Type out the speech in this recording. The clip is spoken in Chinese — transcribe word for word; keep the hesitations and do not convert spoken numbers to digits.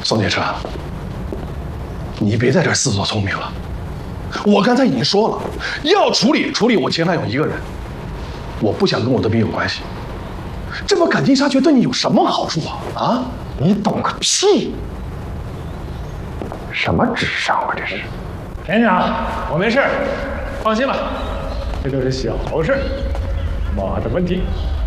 宋铁车，你别在这自作聪明了。我刚才已经说了，要处理处理我前男友一个人，我不想跟我的兵有关系。这么赶尽杀绝对你有什么好处啊？啊？ 你懂个屁！什么智商啊这是？ 连长，我没事，放心吧，这都是小事，妈的问题。